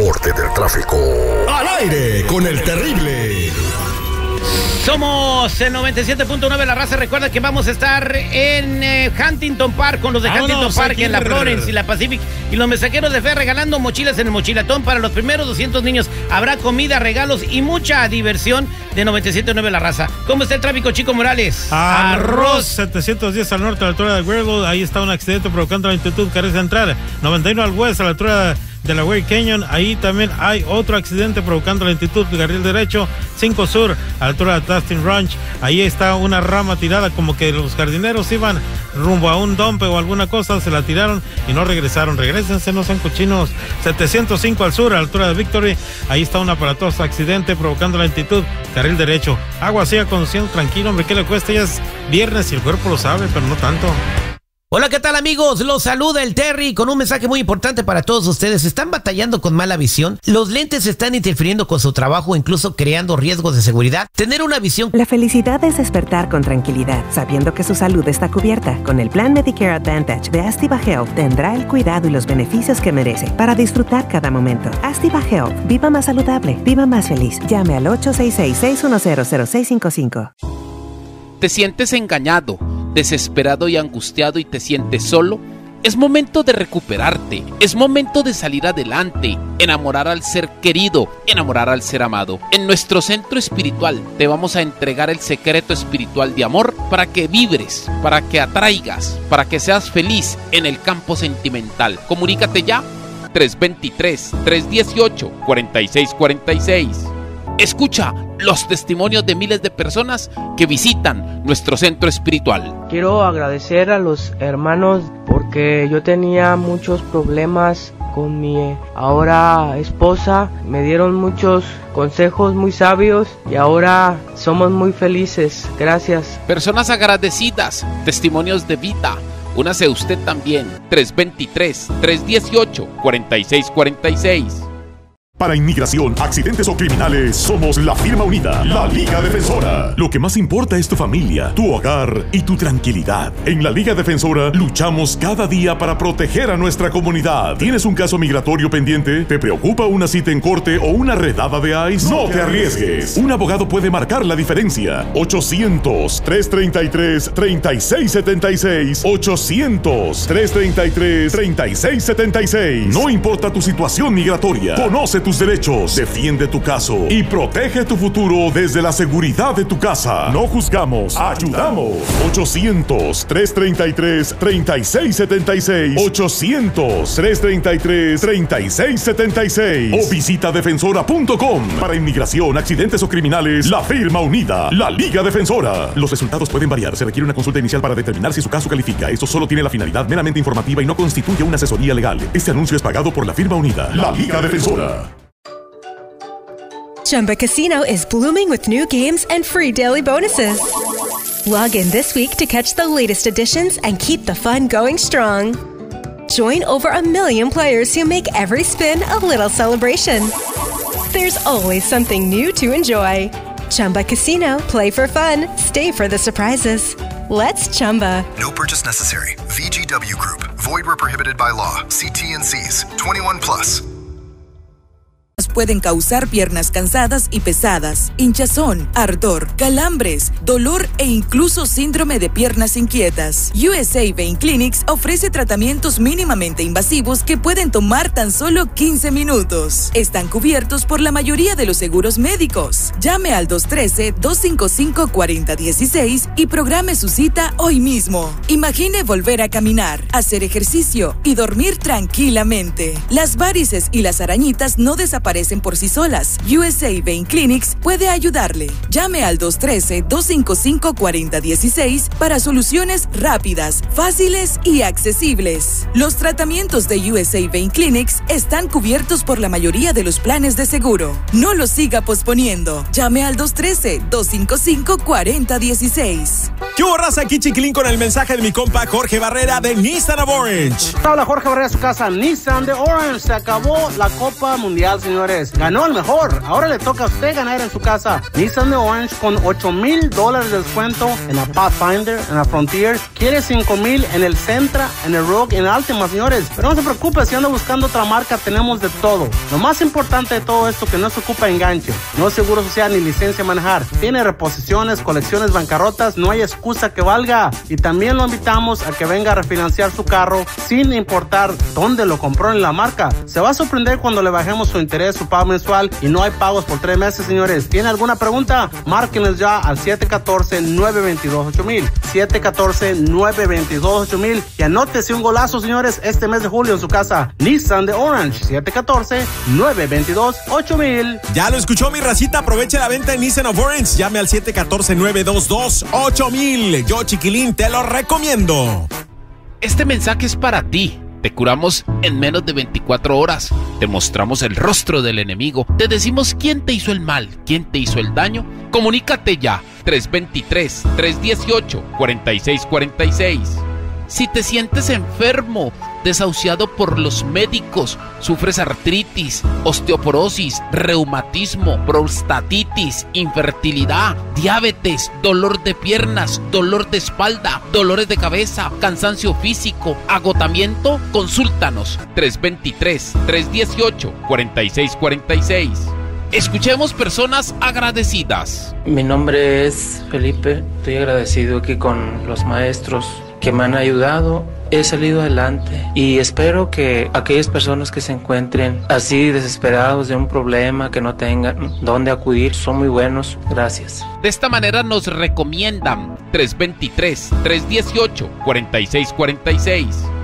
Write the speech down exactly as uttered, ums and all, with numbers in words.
reporte del tráfico. Al aire con el terrible. Somos el noventa y siete punto nueve La Raza. Recuerda que vamos a estar en eh, Huntington Park con los de Vámonos, Huntington Park aquí. en la Florence y la Pacific y los mensajeros de fe regalando mochilas en el mochilatón para los primeros doscientos niños. Habrá comida, regalos y mucha diversión de noventa y siete punto nueve La Raza. ¿Cómo está el tráfico, Chico Morales? Arroz setecientos diez al norte a la altura de Greenwood. Ahí está un accidente provocando la lentitud que carece entrar. noventa y uno al west a la altura de la Way Canyon. Ahí también hay otro accidente provocando lentitud de carril derecho. cinco sur a la altura de Dustin Ranch. Ahí está una rama tirada, como que los jardineros iban rumbo a un dump o alguna cosa, se la tiraron y no regresaron. Regrésense, no sean cochinos. setecientos cinco al sur a la altura de Victory. Ahí está un aparatoso accidente provocando lentitud carril derecho. Agua, siga conduciendo tranquilo, hombre, ¿qué le cuesta? Ya es viernes y el cuerpo lo sabe, pero no tanto. Hola, ¿qué tal, amigos? Los saluda el Terry con un mensaje muy importante para todos ustedes. ¿Están batallando con mala visión? ¿Los lentes están interfiriendo con su trabajo o incluso creando riesgos de seguridad? Tener una visión... La felicidad es despertar con tranquilidad, sabiendo que su salud está cubierta. Con el plan Medicare Advantage de Astiva Health, tendrá el cuidado y los beneficios que merece para disfrutar cada momento. Astiva Health. Viva más saludable. Viva más feliz. Llame al ocho seis seis, seis uno cero, cero seis cinco cinco. ¿Te sientes engañado, desesperado y angustiado y te sientes solo? Es momento de recuperarte, es momento de salir adelante, enamorar al ser querido, enamorar al ser amado. En nuestro centro espiritual te vamos a entregar el secreto espiritual de amor para que vibres, para que atraigas, para que seas feliz en el campo sentimental. Comunícate ya, tres dos tres, tres uno ocho, cuatro seis cuatro seis. Escucha los testimonios de miles de personas que visitan nuestro centro espiritual. Quiero agradecer a los hermanos porque yo tenía muchos problemas con mi ahora esposa. Me dieron muchos consejos muy sabios y ahora somos muy felices. Gracias. Personas agradecidas, testimonios de vida. Únase usted también. tres dos tres, tres uno ocho, cuatro seis cuatro seis. Para inmigración, accidentes o criminales, somos la firma unida, la Liga Defensora. Lo que más importa es tu familia, tu hogar y tu tranquilidad. En la Liga Defensora luchamos cada día para proteger a nuestra comunidad. ¿Tienes un caso migratorio pendiente? ¿Te preocupa una cita en corte o una redada de ICE? No te arriesgues. Un abogado puede marcar la diferencia. ochocientos, tres treinta y tres, treinta y seis setenta y seis. ochocientos, tres treinta y tres, treinta y seis setenta y seis. No importa tu situación migratoria. Conoce tu tus derechos, defiende tu caso y protege tu futuro desde la seguridad de tu casa. No juzgamos, ayudamos. ochocientos, tres treinta y tres, treinta y seis setenta y seis. ochocientos, tres treinta y tres, treinta y seis setenta y seis. O visita defensora punto com. Para inmigración, accidentes o criminales, la firma unida, la Liga Defensora. Los resultados pueden variar. Se requiere una consulta inicial para determinar si su caso califica. Esto solo tiene la finalidad meramente informativa y no constituye una asesoría legal. Este anuncio es pagado por la firma unida, la Liga Defensora. Chumba Casino is blooming with new games and free daily bonuses. Log in this week to catch the latest additions and keep the fun going strong. Join over a million players who make every spin a little celebration. There's always something new to enjoy. Chumba Casino, play for fun, stay for the surprises. Let's Chumba. No purchase necessary. V G W Group. Void where prohibited by law. See T and C's. twenty-one plus. Pueden causar piernas cansadas y pesadas, hinchazón, ardor, calambres, dolor e incluso síndrome de piernas inquietas. U S A Vein Clinics ofrece tratamientos mínimamente invasivos que pueden tomar tan solo quince minutos. Están cubiertos por la mayoría de los seguros médicos. Llame al dos uno tres, dos cinco cinco, cuatro cero uno seis y programe su cita hoy mismo. Imagine volver a caminar, hacer ejercicio y dormir tranquilamente. Las varices y las arañitas no desaparecen por sí solas. U S A Vein Clinics puede ayudarle. Llame al dos uno tres, dos cinco cinco, cuatro cero uno seis para soluciones rápidas, fáciles y accesibles. Los tratamientos de U S A Vein Clinics están cubiertos por la mayoría de los planes de seguro. No lo siga posponiendo. Llame al dos uno tres, dos cinco cinco, cuatro cero uno seis. ¿Qué hubo, raza? Aquí Chiquilín con el mensaje de mi compa Jorge Barrera de Nissan of Orange. Habla Jorge Barrera, su casa Nissan de Orange. Se acabó la Copa Mundial, señor. señores. Ganó el mejor. Ahora le toca a usted ganar en su casa. Nissan de Orange con ocho mil dólares de descuento en la Pathfinder, en la Frontier. Quiere cinco mil en el Sentra, en el Rogue, en el Altima, señores. Pero no se preocupe, si anda buscando otra marca, tenemos de todo. Lo más importante de todo esto, que no se ocupa enganche, no es seguro social ni licencia a manejar. Tiene reposiciones, colecciones, bancarrotas, no hay excusa que valga. Y también lo invitamos a que venga a refinanciar su carro sin importar dónde lo compró en la marca. Se va a sorprender cuando le bajemos su interés, su pago mensual, y no hay pagos por tres meses, señores. ¿Tiene alguna pregunta? Márquenos ya al siete uno cuatro, nueve dos dos, ocho mil. siete uno cuatro, nueve dos dos, ocho mil. Y anótese un golazo, señores, este mes de julio en su casa. Nissan de Orange, siete uno cuatro, nueve dos dos, ocho mil. Ya lo escuchó, mi racita. Aproveche la venta en Nissan of Orange. Llame al siete uno cuatro, nueve dos dos, ocho mil. Yo, Chiquilín, te lo recomiendo. Este mensaje es para ti. Te curamos en menos de veinticuatro horas. Te mostramos el rostro del enemigo. Te decimos quién te hizo el mal, quién te hizo el daño. Comunícate ya. tres dos tres, tres uno ocho, cuatro seis cuatro seis. Si te sientes enfermo, desahuciado por los médicos, sufres artritis, osteoporosis, reumatismo, prostatitis, infertilidad, diabetes, dolor de piernas, dolor de espalda, dolores de cabeza, cansancio físico, agotamiento, consúltanos. tres dos tres, tres uno ocho, cuatro seis cuatro seis. Escuchemos personas agradecidas. Mi nombre es Felipe. Estoy agradecido aquí con los maestros que me han ayudado. He salido adelante y espero que aquellas personas que se encuentren así desesperados de un problema, que no tengan dónde acudir, son muy buenos. Gracias. De esta manera nos recomiendan tres dos tres, tres uno ocho, cuatro seis cuatro seis.